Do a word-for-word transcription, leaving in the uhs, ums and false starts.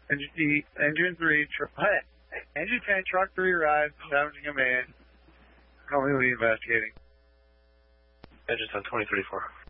Engine D, engine three, tr hey, engine ten, truck three arrived, damaging a man. Currently investigating. Engine ten, twenty thirty-four.